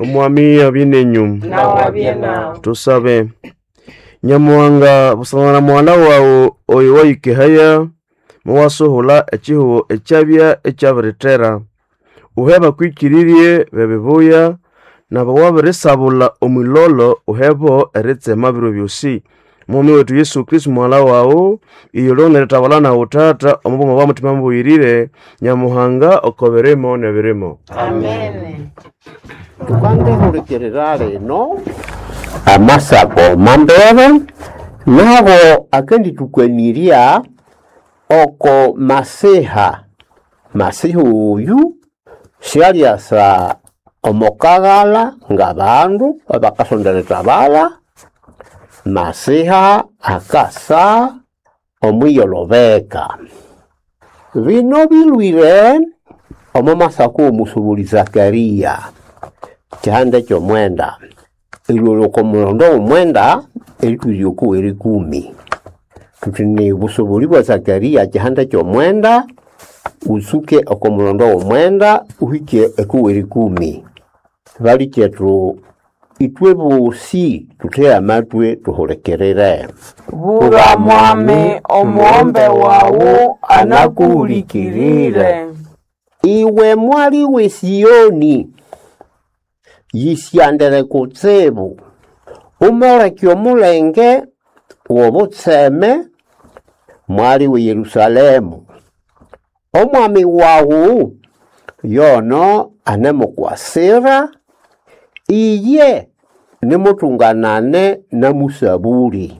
Omwami abinenyu na wabiena tusabe. Nyamuhanga busana mwana wawo oyo wayikehaya muwasohola echihuo echabya echabiretera. Uheba kwikiririe bebebuya nabo wabirisabula omulolo uhebo eritsema biro byosi. Mwami wetu Yesu Kristo mwana wawo iyolone retabalana utata omubomo wa mutima mbuyirire Nyamuhanga okoberemo nebirimo. Amen. Tukande hurekerera reno amasako mambere nabo akendi tukweniria oko maseha uyu sialiasa omokagala nga bandu abakasondereta bala maseha akasa omwiyolobeka bino bilwire omomasako omusubuli Zakaria chihande chomwenda iloloko mulondo omwenda elituliyoku eri 10 tutini busubuli bwa Zakaria chihande chomwenda usuke okomulondo omwenda uhike ekuweri 10 bali chetu itwe busi tutea matwe tuholekerere. Bura mwami omuombe wawu anakuhulikirire. Iwe mwali we Sioni yisiandere kutsebu umoleki omulenge wobutseme mwali we Yerusalemu omwami wawu yono anemukwasira iye nimutunganane na musaburi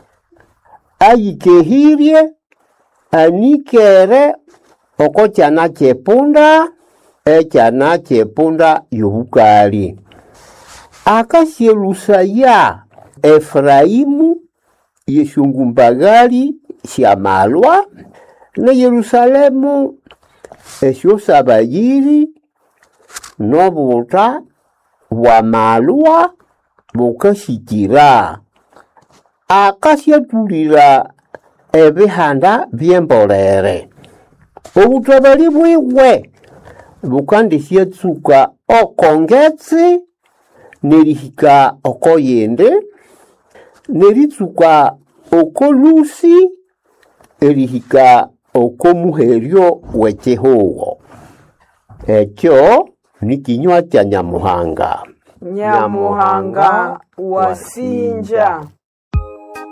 ayikehirie anikere oko chana chepunda yobukali akasyelusaya Efraimu yeshungumbagali syamalwa na Yerusalemu esyosabayiri nobuta bwamalwa bukashikira akasyatulira ebihanda byembolere obutabali bwiwe bukandisyatsuka okongetsi nerihika okoyende neritsuka okolusi erihika okomuheryo wechihuo ekyo nikinywa kya Nyamuhanga Nyamuhanga wasinja.